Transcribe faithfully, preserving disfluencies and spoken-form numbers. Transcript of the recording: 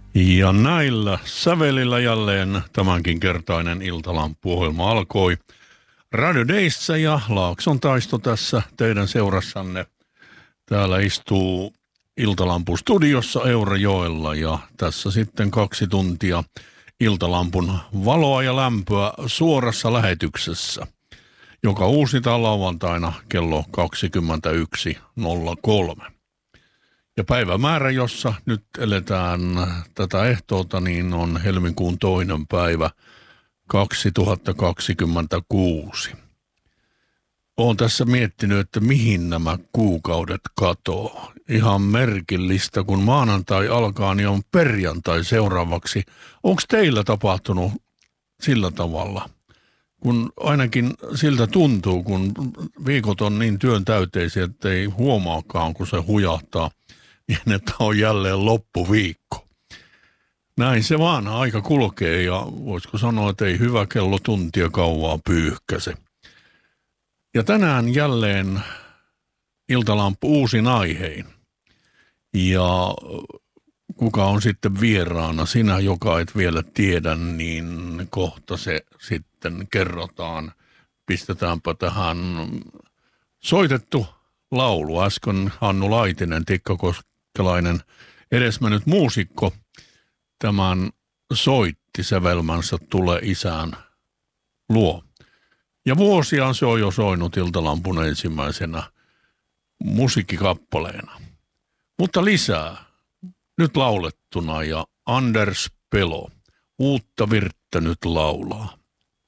Ja näillä sävelillä jälleen tämänkin kertainen Iltalampu-ohjelma alkoi Radio Dayssä ja Laakson taisto tässä teidän seurassanne. Täällä istuu Iltalampu-studiossa Eurajoella ja tässä sitten kaksi tuntia Iltalampun valoa ja lämpöä suorassa lähetyksessä, joka uusitaan lauantaina kello kaksikymmentäyksi nolla kolme. Ja päivämäärä, jossa nyt eletään tätä ehtoota, niin on helmikuun toinen päivä kaksituhattakaksikymmentäkuusi. Olen tässä miettinyt, että mihin nämä kuukaudet katoo. Ihan merkillistä, kun maanantai alkaa, niin on perjantai seuraavaksi. Onko teillä tapahtunut sillä tavalla? Kun ainakin siltä tuntuu, kun viikot on niin työn täyteisiä, että ei huomaakaan, kun se hujahtaa, niin että on jälleen loppuviikko. Näin se vaan aika kulkee ja voisiko sanoa, että ei hyvä kello tuntia kauaa pyyhkäse. Ja tänään jälleen Iltalampu uusin aihein. Ja kuka on sitten vieraana? Sinä, joka et vielä tiedä, niin kohta se sitten kerrotaan. Pistetäänpä tähän soitettu laulu. Äsken Hannu Laitinen, tikkakoskelainen edesmennyt muusikko, tämän soitti sävelmänsä Tule isän luo. Ja vuosiaan se on jo soinut Iltalampun ensimmäisenä musiikkikappaleena. Mutta lisää, nyt laulettuna ja Anders Pelo, uutta virttä nyt laulaa.